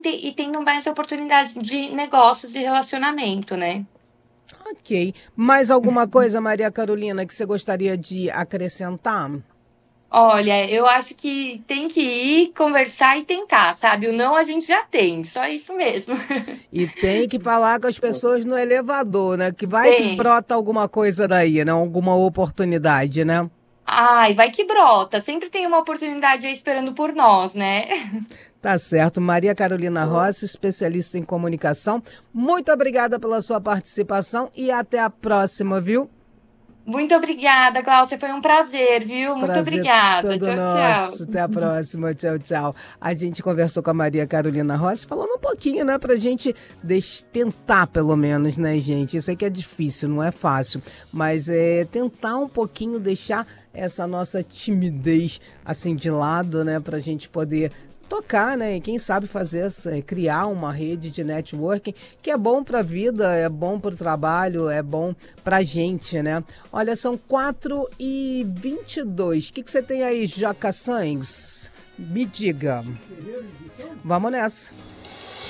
e tendo mais oportunidades de negócios e relacionamento, né. Ok. Mais alguma coisa, Maria Carolina, que você gostaria de acrescentar? Olha, eu acho que tem que ir, conversar e tentar, sabe, o não a gente já tem, só isso mesmo. E tem que falar com as pessoas no elevador, né? Que vai que Tem. brota alguma coisa daí, né? Alguma oportunidade, né? Ai, vai que brota, sempre tem uma oportunidade aí esperando por nós, né. Tá certo. Maria Carolina Rossi, especialista em comunicação. Muito obrigada pela sua participação e até a próxima, viu? Muito obrigada, Gláucia, foi um prazer, viu. Muito Prazer obrigada. todo Tchau, tchau. nosso. Até a próxima. Tchau, tchau. A gente conversou com a Maria Carolina Rossi, falando um pouquinho, né, pra gente tentar, pelo menos, né, gente? Isso aí que é difícil, não é fácil. Mas é tentar um pouquinho deixar essa nossa timidez assim de lado, né, pra gente poder tocar, né? E quem sabe criar uma rede de networking que é bom para a vida, é bom para o trabalho, é bom para a gente, né? Olha, são 4h22. O que você tem aí, Joca Sanz? Me diga. Vamos nessa.